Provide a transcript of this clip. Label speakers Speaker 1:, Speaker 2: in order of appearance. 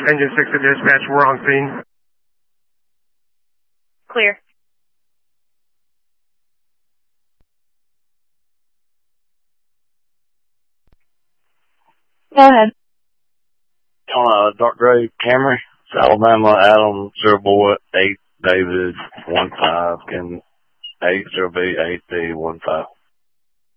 Speaker 1: Engine 6 to dispatch, we're on scene.
Speaker 2: Clear.
Speaker 3: Go ahead.
Speaker 4: On a dark gray Camry, it's Alabama, Adam, 0 boy, 8, David, 1 5, and 8 0 B, 8 B, 1 5.